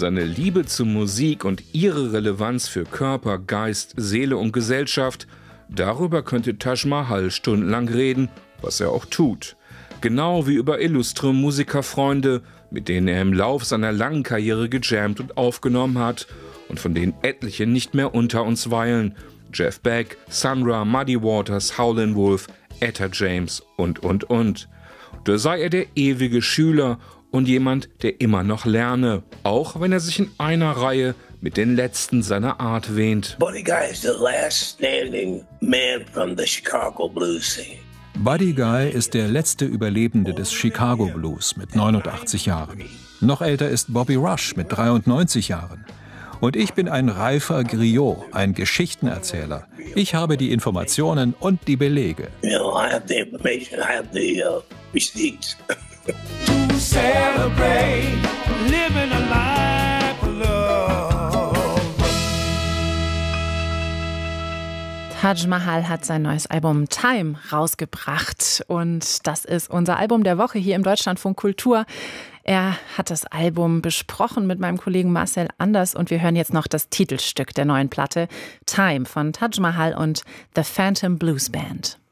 Seine Liebe zur Musik und ihre Relevanz für Körper, Geist, Seele und Gesellschaft, darüber könnte Taj Mahal stundenlang reden, was er auch tut. Genau wie über illustre Musikerfreunde, mit denen er im Lauf seiner langen Karriere gejammt und aufgenommen hat und von denen etliche nicht mehr unter uns weilen. Jeff Beck, Sun Ra, Muddy Waters, Howlin' Wolf, Etta James und. Da sei er der ewige Schüler und jemand, der immer noch lerne, auch wenn er sich in einer Reihe mit den Letzten seiner Art wähnt. Buddy Guy is the last standing man from the Chicago blues scene. Buddy Guy ist der letzte Überlebende des Chicago Blues mit 89 Jahren. Noch älter ist Bobby Rush mit 93 Jahren. Und ich bin ein reifer Griot, ein Geschichtenerzähler. Ich habe die Informationen und die Belege. You know, I have the information, I have the receipts. To celebrate living a life of love. Taj Mahal hat sein neues Album Time rausgebracht und das ist unser Album der Woche hier im Deutschlandfunk Kultur. Er hat das Album besprochen mit meinem Kollegen Marcel Anders und wir hören jetzt noch das Titelstück der neuen Platte Time von Taj Mahal und The Phantom Blues Band.